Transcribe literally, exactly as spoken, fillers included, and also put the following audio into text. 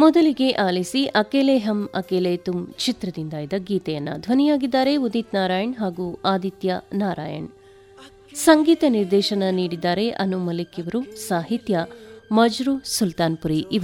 ಮೊದಲಿಗೆ ಆಲಿಸಿ ಅಕೇಲೆ ಹಮ್ ಅಕೇಲೆ ತುಮ್ ಚಿತ್ರದಿಂದ ಇದ್ದ ಗೀತೆಯನ್ನ ಧ್ವನಿಯಾಗಿದ್ದಾರೆ ಉದಿತ್ ನಾರಾಯಣ್ ಹಾಗೂ ಆದಿತ್ಯ ನಾರಾಯಣ್. ಸಂಗೀತ ನಿರ್ದೇಶನ ನೀಡಿದ್ದಾರೆ ಅನು ಮಲಿಕ್ ಇವರು. ಸಾಹಿತ್ಯ ಮಜ್ರೂ ಸುಲ್ತಾನ್ಪುರಿ ಇವರು.